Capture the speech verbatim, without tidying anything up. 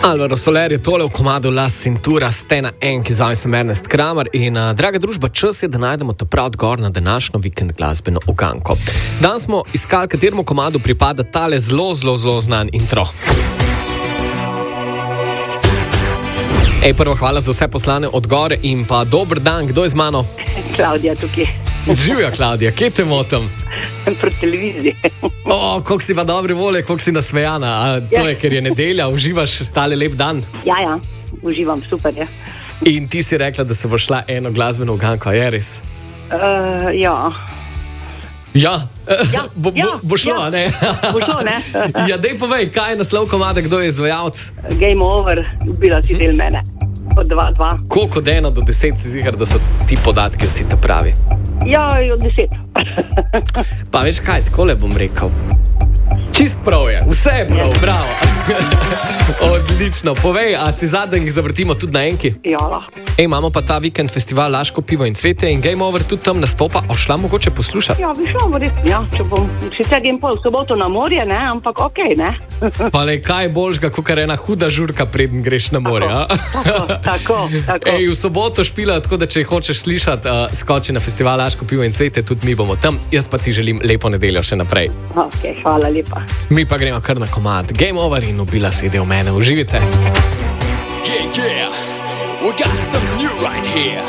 Alvaro Soler je tole v komadu La Cintura, ste na enki, z vami sem Ernest Kramer in uh, draga družba, čas je, da najdemo ta prav odgovor na današnjo vikend glasbeno uganko. Danes smo iskali, kateremu komadu pripada tale zelo, zelo, zelo znan intro. Ej, prvo hvala za vse poslane odgovore in pa dober dan, kdo je z mano? Klaudija tukaj. Živja, Klaudija, kje te motim? Proti televiziji. O, koliko si pa dobre volje, koliko si nasmejana. A to je, ker je nedelja, uživaš tale lep dan? Ja, ja, uživam, super je. In ti si rekla, da se bo šla eno glasbeno uganko, a je res? Uh, ja. Ja, Ja, bo, bo, ja, bo šlo, ja. a ne? Bo šlo, ne? Ja, dej povej, kaj je naslov komada, kdo je izvajalec? Game over, ubila si del mene. Od dva, dva. Koliko od ena do deset si zigar, da so ti podatki vsi te pravi? Ja, od deset. Pa veš kaj, takole bom rekel. Čist prav je, vse je prav, Ja. bravo. Odlično, povej, a si zadnji, da jih zavrtimo tudi na enki? Ja, lahko. Ej, imamo pa ta vikend festival Laško pivo in cvetje in Game Over tudi tam nastopa, a šla mogoče poslušati? Ja, bi šla verjetno, ja, če bom sicer grem pol v soboto na morje, ne, ampak okej, ne. Pa le, kaj je boljšega, kakor ena huda žurka, preden greš na morje, a? Tako, tako, tako. Ej, v soboto špila, tako da če hočeš slišati, uh, skoči na festival Laško pivo in cvetje, tudi mi bomo tam. Jaz pa ti želim lepo nedeljo še naprej. Ok, hvala lepa. Mi pa gremo kar na komad Game Over in ubila sede v mene. Uživite. Yeah, yeah, we got some new right here.